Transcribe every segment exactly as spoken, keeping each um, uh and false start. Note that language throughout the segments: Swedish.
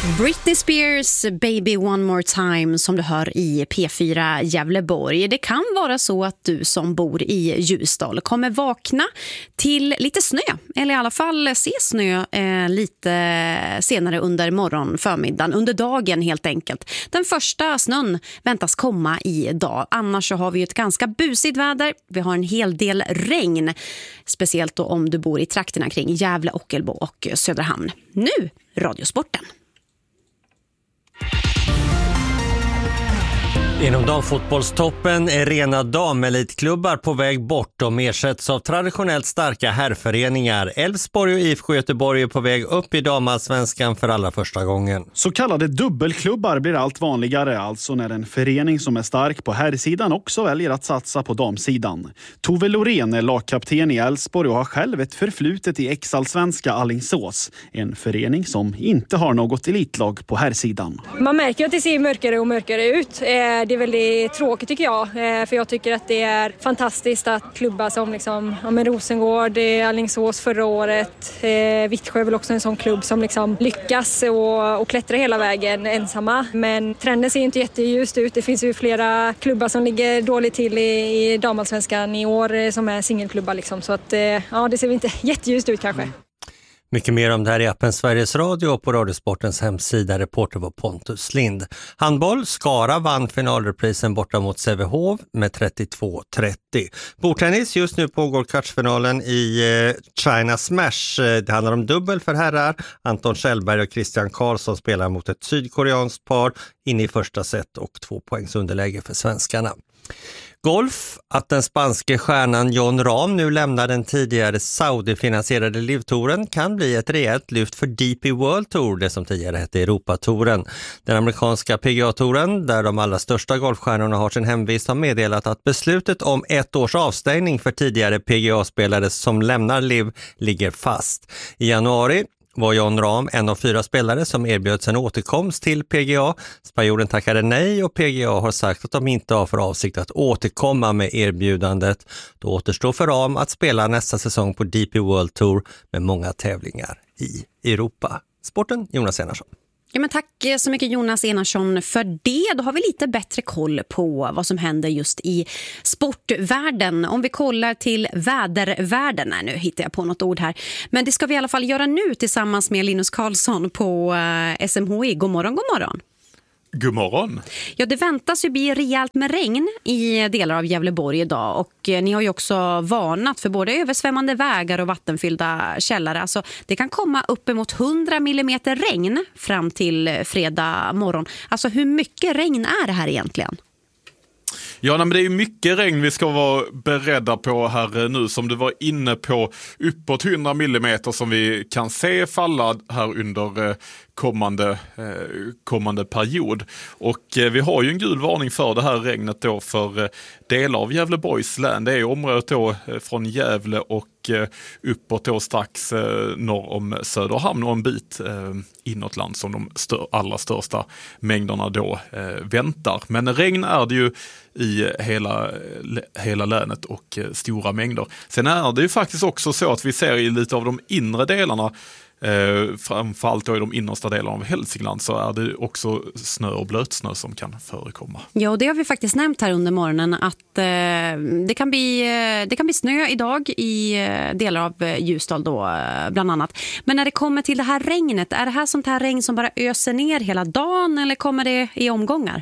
Britney Spears Baby One More Time som du hör i P fyra Gävleborg. Det kan vara så att du som bor i Ljusdal kommer vakna till lite snö. Eller i alla fall se snö eh, lite senare under morgon, förmiddagen, under dagen helt enkelt. Den första snön väntas komma idag. Annars så har vi ett ganska busigt väder. Vi har en hel del regn. Speciellt då om du bor i trakterna kring Gävle, Ockelbo och Söderhamn. Nu Radiosporten. Inom damfotbollstoppen är rena damelitklubbar på väg bort. De ersätts av traditionellt starka herrföreningar. Elfsborg och I F K Göteborg är på väg upp i damallsvenskan för allra första gången. Så kallade dubbelklubbar blir allt vanligare, alltså när en förening som är stark på herrsidan också väljer att satsa på damsidan. Tove Lorén är lagkapten i Elfsborg och har själv ett förflutet i ex-allsvenska Alingsås. En förening som inte har något elitlag på herrsidan. Man märker att det ser mörkare och mörkare ut. Det är väldigt tråkigt tycker jag, för jag tycker att det är fantastiskt att klubbar som liksom, ja, men Rosengård, Alingsås förra året, eh, Vittsjö är väl också en sån klubb som liksom lyckas och, och klättra hela vägen ensamma. Men trenden ser inte jätteljust ut. Det finns ju flera klubbar som ligger dåligt till i, i damallsvenskan i år som är singelklubbar liksom, så att eh, ja, det ser inte jätteljust ut kanske. Mycket mer om det här i appen Sveriges Radio och på Radiosportens hemsida. Reporter var Pontus Lind. Handboll, Skara vann finalreprisen borta mot Sävehof med trettiotvå trettio. Bordtennis, just nu pågår kvartsfinalen i eh, China Smash. Det handlar om dubbel för herrar. Anton Kjellberg och Christian Karlsson spelar mot ett sydkoreanskt par in i första set och två poängs underläge för svenskarna. Golf, att den spanske stjärnan Jon Rahm nu lämnar den tidigare Saudi-finansierade livtouren kan bli ett rejält lyft för D P World Tour, det som tidigare hette Europatouren. Den amerikanska P G A-touren, där de allra största golfstjärnorna har sin hemvist, har meddelat att beslutet om ett års avstängning för tidigare P G A-spelare som lämnar L I V ligger fast. I januari var Jon Rahm en av fyra spelare som erbjöds en återkomst till P G A. Spanjoren tackade nej och P G A har sagt att de inte har för avsikt att återkomma med erbjudandet. Då återstår för Rahm att spela nästa säsong på D P World Tour med många tävlingar i Europa. Sporten, Jonas Enarsson. Ja, men tack så mycket Jonas Enarsson för det. Då har vi lite bättre koll på vad som händer just i sportvärlden. Om vi kollar till vädervärlden. Nej, nu hittar jag på något ord här. Men det ska vi i alla fall göra nu tillsammans med Linus Karlsson på S M H I. God morgon, god morgon. God morgon. Ja, det väntas ju bli rejält med regn i delar av Gävleborg idag och ni har ju också varnat för både översvämmande vägar och vattenfyllda källare. Alltså, det kan komma uppemot hundra millimeter regn fram till fredag morgon. Alltså hur mycket regn är det här egentligen? Ja, men det är mycket regn vi ska vara beredda på här nu, som du var inne på, uppåt hundra millimeter som vi kan se falla här under kommande, eh, kommande period. Och eh, vi har ju en gul varning för det här regnet då för eh, delar av Gävleborgs län. Det är området då eh, från Gävle och eh, uppåt då strax eh, norr om Söderhamn och en bit eh, inåt land som de stör, allra största mängderna då eh, väntar. Men regn är det ju i hela, hela länet och eh, stora mängder. Sen är det ju faktiskt också så att vi ser i lite av de inre delarna, Eh, framförallt då i de innersta delarna av Hälsingland, så är det också snö och blötsnö som kan förekomma. Ja, och det har vi faktiskt nämnt här under morgonen att eh, det, kan bli, det kan bli snö idag i eh, delar av Ljusdal då eh, bland annat. Men när det kommer till det här regnet, är det här sånt här regn som bara öser ner hela dagen eller kommer det i omgångar?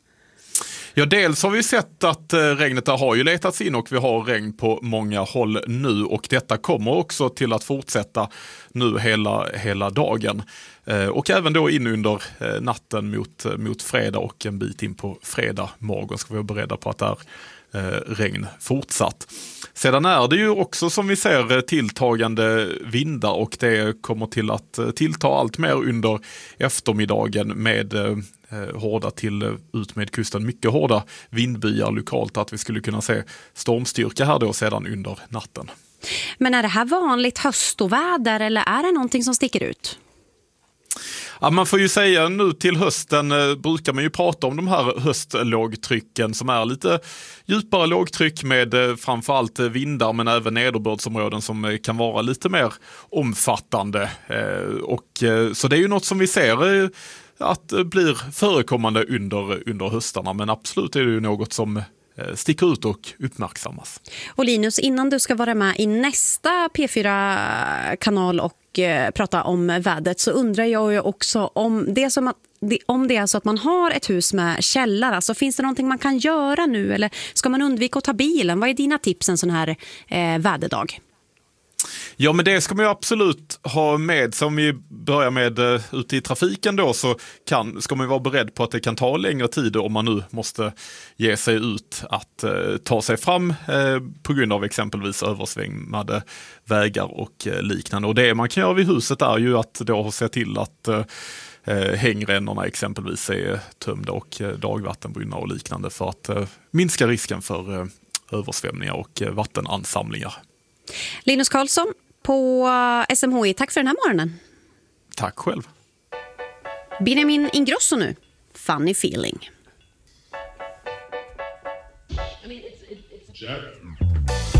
Ja, dels har vi sett att regnet där har ju letats in och vi har regn på många håll nu, och detta kommer också till att fortsätta nu hela, hela dagen. Eh, och även då in under eh, natten mot, mot fredag och en bit in på fredag morgon ska vi vara beredda på att det är eh, regn fortsatt. Sedan är det ju också, som vi ser, tilltagande vindar, och det kommer till att tillta allt mer under eftermiddagen med eh, hårda till ut med kusten, mycket hårda vindbyar lokalt, att vi skulle kunna se stormstyrka här då sedan under natten. Men är det här vanligt höstoväder eller är det någonting som sticker ut? Ja, man får ju säga nu till hösten eh, brukar man ju prata om de här höstlågtrycken som är lite djupare lågtryck med eh, framförallt eh, vindar men även nederbördsområden som eh, kan vara lite mer omfattande. Eh, och, eh, så det är ju något som vi ser eh, att det blir förekommande under, under höstarna, men absolut är det ju något som sticker ut och uppmärksammas. Och Linus, innan du ska vara med i nästa P fyra-kanal och eh, prata om vädret så undrar jag ju också om det, som att, om det är så att man har ett hus med källare, alltså finns det någonting man kan göra nu eller ska man undvika att ta bilen? Vad är dina tips en sån här eh, väderdag? Ja, men det ska man ju absolut ha med. Så om vi börjar med uh, ute i trafiken då så kan, ska man ju vara beredd på att det kan ta längre tid om man nu måste ge sig ut att uh, ta sig fram uh, på grund av exempelvis översvämmade vägar och uh, liknande. Och det man kan göra vid huset är ju att då se till att uh, uh, hängrännorna exempelvis är tömda och uh, dagvattenbrunnar och liknande för att uh, minska risken för uh, översvämningar och uh, vattenansamlingar. Linus Karlsson på S M H I, tack för den här morgonen. Tack själv. Benjamin Ingrosso nu, Funny Feeling.